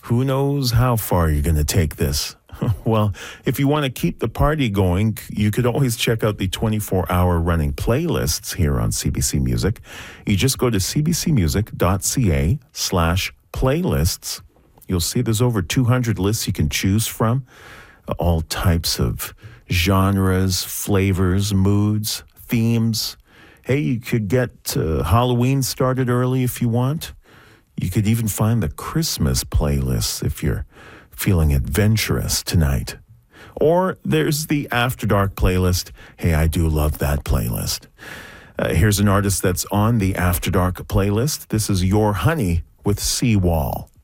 Who knows how far you're going to take this? Well, if you want to keep the party going, you could always check out the 24-hour running playlists here on CBC Music. You just go to cbcmusic.ca/playlists. You'll see there's over 200 lists you can choose from, all types of genres, flavors, moods, themes. Hey, you could get Halloween started early if you want. You could even find the Christmas playlists if you're feeling adventurous tonight. Or there's the After Dark playlist. Hey, I do love that playlist. Here's an artist that's on the After Dark playlist. This is Your Honey with Seawall.